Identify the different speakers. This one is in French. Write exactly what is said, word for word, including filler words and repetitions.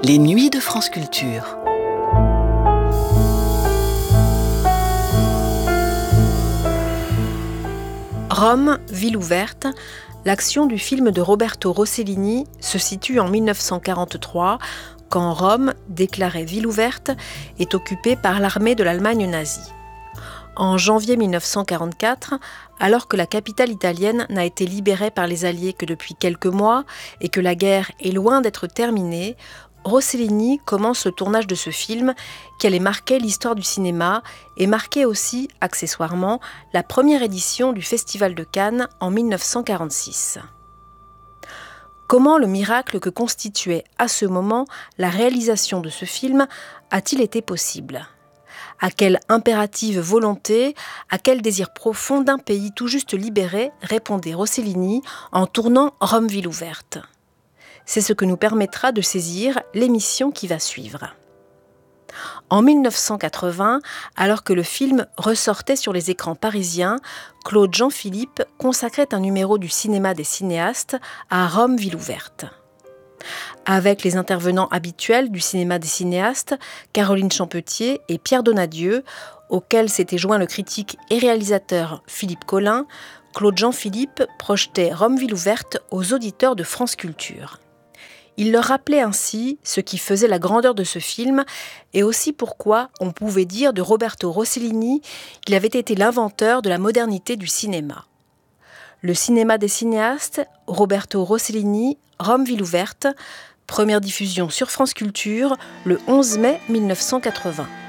Speaker 1: Les nuits de France Culture.
Speaker 2: Rome, ville ouverte, l'action du film de Roberto Rossellini se situe en mille neuf cent quarante-trois, quand Rome, déclarée ville ouverte, est occupée par l'armée de l'Allemagne nazie. En janvier mille neuf cent quarante-quatre, alors que la capitale italienne n'a été libérée par les Alliés que depuis quelques mois et que la guerre est loin d'être terminée, Rossellini commence le tournage de ce film qui allait marquer l'histoire du cinéma et marquer aussi, accessoirement, la première édition du Festival de Cannes en mille neuf cent quarante-six. Comment le miracle que constituait à ce moment la réalisation de ce film a-t-il été possible ? À quelle impérative volonté, à quel désir profond d'un pays tout juste libéré répondait Rossellini en tournant Rome ville ouverte ? C'est ce que nous permettra de saisir l'émission qui va suivre. En mille neuf cent quatre-vingts, alors que le film ressortait sur les écrans parisiens, Claude Jean-Philippe consacrait un numéro du cinéma des cinéastes à Rome ville ouverte. Avec les intervenants habituels du cinéma des cinéastes, Caroline Champetier et Pierre Donadieu, auxquels s'était joint le critique et réalisateur Philippe Collin, Claude Jean-Philippe projetait Rome ville ouverte aux auditeurs de France Culture. Il leur rappelait ainsi ce qui faisait la grandeur de ce film et aussi pourquoi on pouvait dire de Roberto Rossellini qu'il avait été l'inventeur de la modernité du cinéma. Le cinéma des cinéastes, Roberto Rossellini, Rome ville ouverte, première diffusion sur France Culture le onze mai mille neuf cent quatre-vingts.